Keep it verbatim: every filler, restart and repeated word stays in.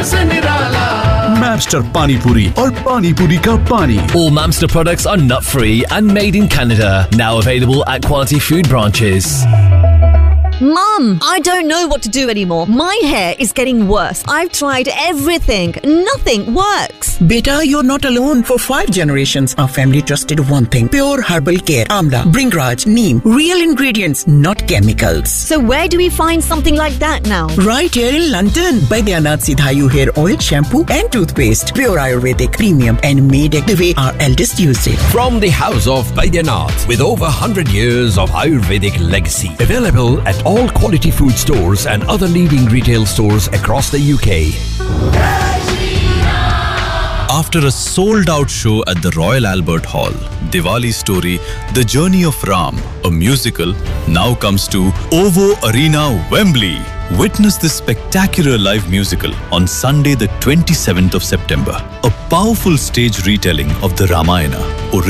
से निराला। Mamster Pani Puri और पानी पूरी का पानी। All Mamster products are nut-free and made in Canada. Now available at quality food branches. Mum, I don't know what to do anymore. My hair is getting worse. I've tried everything. Nothing works. Beta, you're not alone. For five generations, our family trusted one thing. Pure herbal care. Amla, Bringraj, Neem. Real ingredients, not chemicals. So where do we find something like that now? Right here in London. Baidyanath Sidhayu Hair Oil, Shampoo and Toothpaste. Pure Ayurvedic, premium and made the way our eldest used it. From the house of Baidyanath, with over one hundred years of Ayurvedic legacy. Available at all quality food stores and other leading retail stores across the U K. After a sold-out show at the Royal Albert Hall, Diwali story, The Journey of Ram, a musical, now comes to OVO Arena, Wembley. Witness this spectacular live musical on Sunday the twenty-seventh of September. A powerful stage retelling of the Ramayana.